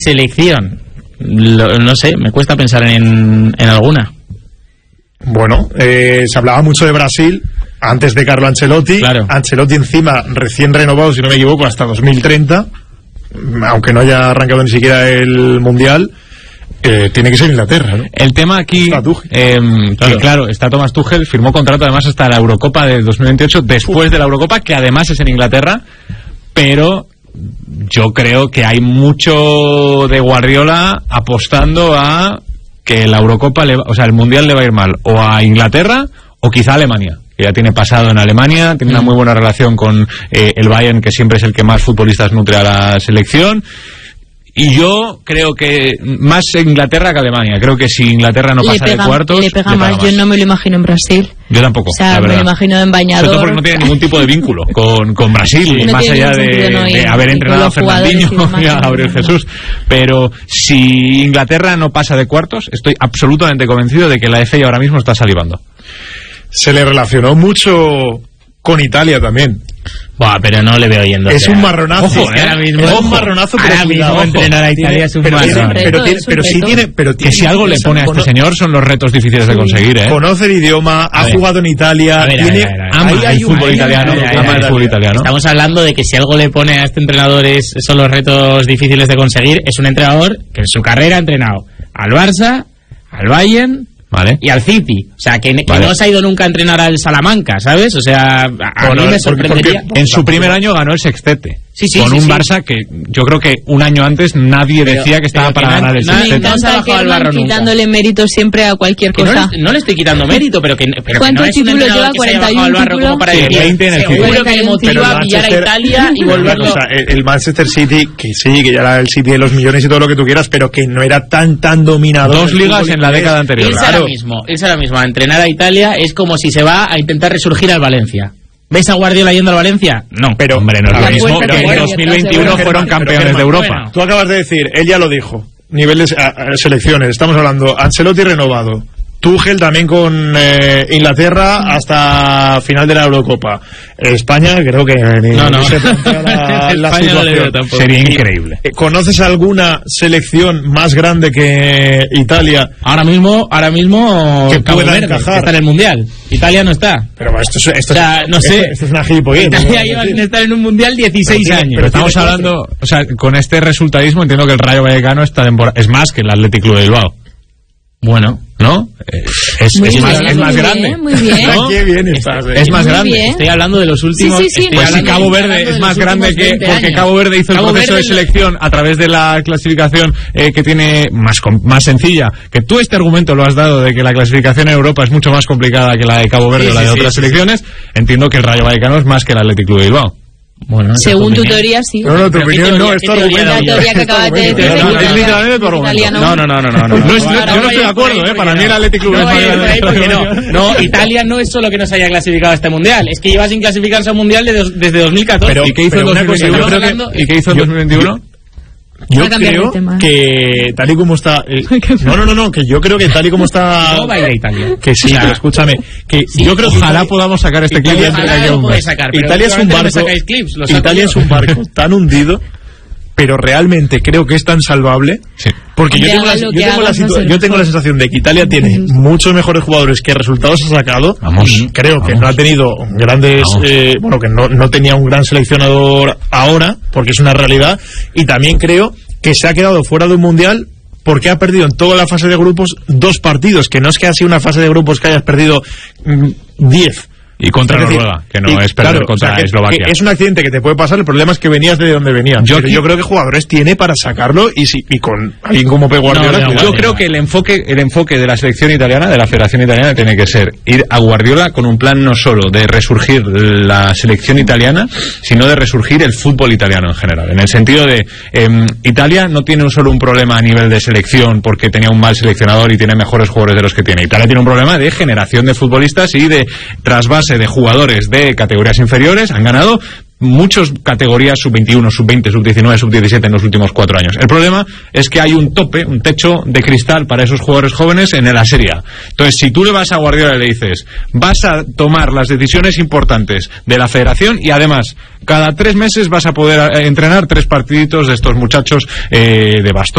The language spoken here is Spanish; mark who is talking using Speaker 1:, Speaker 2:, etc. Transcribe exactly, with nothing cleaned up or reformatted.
Speaker 1: selección, lo, no sé, me cuesta pensar en, en alguna.
Speaker 2: Bueno, eh, se hablaba mucho de Brasil antes de Carlo Ancelotti.
Speaker 1: Claro.
Speaker 2: Ancelotti encima recién renovado, si no me equivoco, hasta dos mil treinta, aunque no haya arrancado ni siquiera el Mundial. Eh, tiene que ser Inglaterra, ¿no?
Speaker 3: El tema aquí, eh, claro. que claro, está Thomas Tuchel, firmó contrato además hasta la Eurocopa de dos mil veintiocho, después Uf. de la Eurocopa, que además es en Inglaterra, pero yo creo que hay mucho de Guardiola apostando a que la Eurocopa, le, o sea, el Mundial le va a ir mal, o a Inglaterra, o quizá a Alemania, que ya tiene pasado en Alemania, tiene mm. una muy buena relación con eh, el Bayern, que siempre es el que más futbolistas nutre a la selección. Y yo creo que más Inglaterra que Alemania. Creo que si Inglaterra no pasa
Speaker 4: pega,
Speaker 3: de cuartos,
Speaker 4: le pega, le pega más. más. Yo no me lo imagino en Brasil.
Speaker 3: Yo tampoco.
Speaker 4: O sea, me lo imagino en bañador.
Speaker 3: Sobre todo porque no tiene ningún tipo de vínculo con, con Brasil, sí, no más allá de, sentido, no, de haber entrenado a Fernandinho y, y a Gabriel no. Jesús. Pero si Inglaterra no pasa de cuartos, estoy absolutamente convencido de que la F A ahora mismo está salivando.
Speaker 2: Se le relacionó mucho con Italia también.
Speaker 1: Buah, pero no le veo yendo.
Speaker 2: Es un marronazo.
Speaker 1: Ojo, ¿eh? Ahora mismo,
Speaker 2: es un marronazo.
Speaker 1: Pero ahora mismo ojo. Entrenar a Italia es un
Speaker 2: pero
Speaker 1: marrón.
Speaker 2: Tiene, pero, tiene, pero sí tiene, pero tiene,
Speaker 3: que si algo le pone a este señor son los retos difíciles de conseguir, ¿eh?
Speaker 2: Conoce el idioma, ha jugado en Italia,
Speaker 1: ver,
Speaker 2: tiene,
Speaker 1: a ver, a ver,
Speaker 3: ama el fútbol italiano, ama el fútbol italiano.
Speaker 1: Estamos hablando de que si algo le pone a este entrenador es, son los retos difíciles de conseguir. Es un entrenador que en su carrera ha entrenado al Barça, al Bayern.
Speaker 3: Vale.
Speaker 1: Y al City, o sea, que, que
Speaker 3: vale.
Speaker 1: no se ha ido nunca a entrenar al Salamanca, ¿sabes? O sea, a
Speaker 2: bueno,
Speaker 1: mí me sorprendería.
Speaker 3: Porque en su primer año ganó el sextete.
Speaker 1: Sí, sí,
Speaker 3: con
Speaker 1: sí,
Speaker 3: un
Speaker 1: sí.
Speaker 3: Barça que yo creo que un año antes nadie
Speaker 1: pero,
Speaker 3: decía que estaba para
Speaker 1: que
Speaker 3: ganar el
Speaker 4: sextete.
Speaker 3: sextete.
Speaker 4: Me encanta que Herman quitándole mérito siempre a cualquier
Speaker 1: que
Speaker 4: cosa.
Speaker 1: No le, no le estoy quitando mérito, pero que, pero
Speaker 4: ¿cuántos
Speaker 1: que no es un
Speaker 4: títulos
Speaker 1: entrenador
Speaker 4: lleva?
Speaker 1: que se haya bajado al barro como para decir,
Speaker 3: veinte en el
Speaker 1: seguro que le motiva a pillar a Italia y volverlo.
Speaker 2: O sea, el Manchester City, que sí, que ya era el City de los millones y todo lo que tú quieras, pero que no era tan tan dominador.
Speaker 3: Dos ligas en la década anterior.
Speaker 1: Piensa ahora mismo, piensa ahora mismo, a entrenar a Italia es como si se va a intentar resurgir al Valencia. ¿Ves a Guardiola yendo al Valencia? No.
Speaker 3: Pero, hombre, no es lo mismo que en dos mil veintiuno fueron campeones de Europa.
Speaker 2: Bueno, tú acabas de decir, él ya lo dijo, niveles, a, a, selecciones, estamos hablando, Ancelotti renovado, Tuchel también con eh, Inglaterra hasta final de la Eurocopa. España creo que ni,
Speaker 1: no, no.
Speaker 2: no se plantea la, la
Speaker 1: España
Speaker 2: situación.
Speaker 1: No
Speaker 3: sería increíble.
Speaker 2: ¿Conoces alguna selección más grande que Italia?
Speaker 1: Ahora mismo, ahora mismo
Speaker 2: que
Speaker 1: Cabo
Speaker 2: pueda
Speaker 1: Verde,
Speaker 2: encajar.
Speaker 1: que está en el Mundial. Italia no está.
Speaker 2: Pero esto es, esto
Speaker 1: o sea, no
Speaker 2: esto,
Speaker 1: sé.
Speaker 2: Esto es una gilipollez.
Speaker 1: Italia lleva sin estar en un Mundial dieciséis
Speaker 2: pero,
Speaker 1: años.
Speaker 3: Pero estamos hablando, o sea, con este resultadismo entiendo que el Rayo Vallecano está temporada, es más que el Athletic Club de Bilbao.
Speaker 1: Bueno,
Speaker 3: ¿no? Es, es,
Speaker 4: bien,
Speaker 3: más, es más
Speaker 4: bien,
Speaker 3: grande.
Speaker 4: Muy bien.
Speaker 2: ¿No? Qué bien estás, eh.
Speaker 3: Es más
Speaker 4: muy
Speaker 3: grande.
Speaker 4: bien.
Speaker 1: Estoy hablando de los últimos.
Speaker 4: Sí, sí, sí.
Speaker 3: Pues si Cabo Verde es más grande que porque Cabo Verde hizo Cabo el proceso Verde de selección a través de la clasificación eh, que tiene más más sencilla. Que tú este argumento lo has dado de que la clasificación en Europa es mucho más complicada que la de Cabo Verde sí, o la de sí, otras sí, selecciones. Sí. Entiendo que el Rayo Vallecano es más que el Athletic Club de Bilbao.
Speaker 4: Bueno, según tu teoría, sí.
Speaker 2: No, no, tu opinión no, es tu argumento.
Speaker 4: La teoría que acabas de decir.
Speaker 3: Es literalmente tu argumento.
Speaker 1: No, no, no, no, no.
Speaker 3: Yo no estoy de acuerdo, ¿eh? Para mí el Athletic Club es más grande.
Speaker 1: No, Italia no es solo que no se haya clasificado a este mundial, es que lleva sin clasificarse a un mundial desde dos mil catorce.
Speaker 3: ¿Y qué hizo en dos mil veintiuno? ¿Y qué hizo en dos mil veintiuno?
Speaker 2: Yo creo que tal y como está eh, no no no no que yo creo que tal y como está
Speaker 1: no va a ir a Italia
Speaker 2: que sí, o sea, pero escúchame que
Speaker 1: sí,
Speaker 2: yo creo que
Speaker 3: ojalá podamos sacar este clip.
Speaker 2: Italia es un barco Italia es un barco tan hundido, pero realmente creo que es tan salvable sí. porque yo tengo, la, yo, tengo la situ- yo tengo la sensación de que Italia tiene muchos mejores jugadores que resultados ha sacado.
Speaker 3: Vamos,
Speaker 2: creo
Speaker 3: vamos.
Speaker 2: que no ha tenido grandes eh, bueno que no, no tenía un gran seleccionador ahora, porque es una realidad, y también creo que se ha quedado fuera de un mundial porque ha perdido en toda la fase de grupos dos partidos, que no es que ha sido una fase de grupos que hayas perdido diez. Mm,
Speaker 3: Y contra
Speaker 2: es decir,
Speaker 3: Noruega, que no
Speaker 2: y,
Speaker 3: es perder
Speaker 2: claro,
Speaker 3: contra
Speaker 2: o sea, que,
Speaker 3: Eslovaquia.
Speaker 2: Que es un accidente que te puede pasar, el problema es que venías de donde venías. Yo, yo creo que jugadores tiene para sacarlo y, si, y con alguien como Pep Guardiola.
Speaker 3: No, no, yo creo que el enfoque, el enfoque de la selección italiana, de la Federación Italiana, tiene que ser ir a Guardiola con un plan no solo de resurgir la selección italiana, sino de resurgir el fútbol italiano en general. En el sentido de, eh, Italia no tiene solo un problema a nivel de selección porque tenía un mal seleccionador y tiene mejores jugadores de los que tiene. Italia tiene un problema de generación de futbolistas y de trasvase de jugadores de categorías inferiores. Han ganado muchas categorías sub veintiuno, sub veinte, sub diecinueve, sub diecisiete en los últimos cuatro años. El problema es que hay un tope, un techo de cristal para esos jugadores jóvenes en la Serie A. Entonces, si tú le vas a Guardiola y le dices, vas a tomar las decisiones importantes de la federación y además, cada tres meses vas a poder entrenar tres partiditos de estos muchachos eh, de bastón.